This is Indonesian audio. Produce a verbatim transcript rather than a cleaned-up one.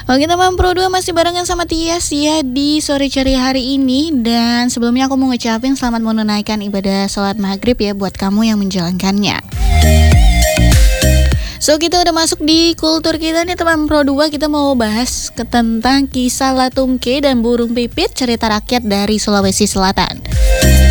Oke teman Pro dua masih barengan sama Tias ya di sore ceria hari ini. Dan sebelumnya aku mau ngucapin selamat menunaikan ibadah sholat maghrib ya buat kamu yang menjalankannya. So kita udah masuk di kultur kita nih teman Pro dua. Kita mau bahas ke tentang kisah Latungke dan burung pipit, cerita rakyat dari Sulawesi Selatan.